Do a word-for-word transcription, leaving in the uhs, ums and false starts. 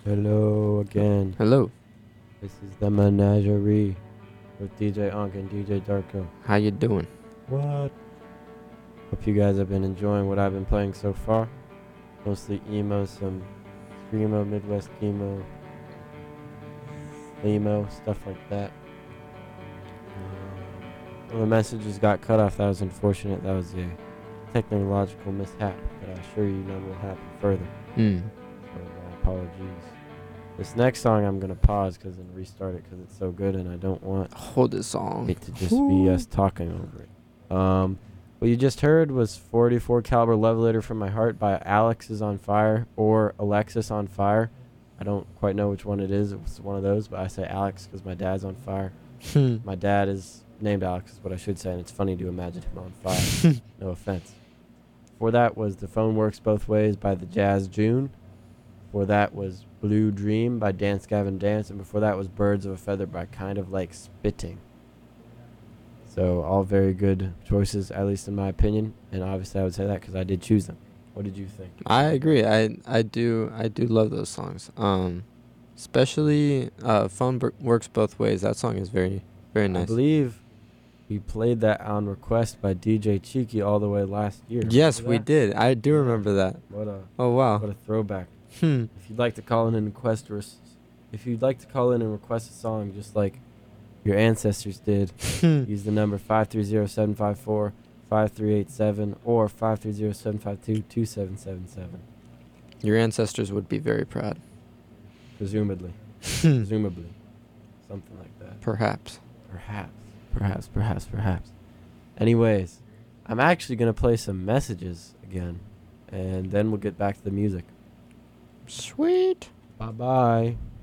Hello again. Hello. This is the Menagerie with D J Onk and D J Darko. How you doing? What? Hope you guys have been enjoying what I've been playing so far. Mostly emo, some screamo, Midwest emo, emo, stuff like that. Um, well, the messages got cut off. That was unfortunate. That was a technological mishap, but I assure you none will happen further. Mm. So my apologies. This next song I'm going to pause cause and restart it because it's so good and I don't want Hold this song. it to just be us talking over it. Um, what you just heard was forty-four caliber Levelator from My Heart by Alex is on Fire or Alexis on Fire. I don't quite know which one it is. It's one of those, but I say Alex because my dad's on fire. My dad is named Alex is what I should say, and it's funny to imagine him on fire. No offense. Before that was The Phone Works Both Ways by the Jazz June. Before that was Blue Dream by Dance Gavin Dance. And before that was Birds of a Feather by Kind of Like Spitting. So all very good choices, at least in my opinion. And obviously I would say that because I did choose them. What did you think? I agree. I I do I do love those songs. Um, especially uh, Phone Bur- Works Both Ways. That song is very very nice. I believe we played that on request by D J Cheeky all the way last year. Yes, Remember we that? did. I do Yeah. remember that. What a Oh wow. what a throwback. Hmm. If you'd like to call in and request, res- if you'd like to call in and request a song, just like your ancestors did, use the number five three zero seven five four five three eight seven or five three zero seven five two two seven seven seven. Your ancestors would be very proud. Presumably, presumably, something like that. Perhaps. Perhaps, perhaps, perhaps, perhaps. Anyways, I'm actually gonna play some messages again, and then we'll get back to the music. Sweet. Bye bye.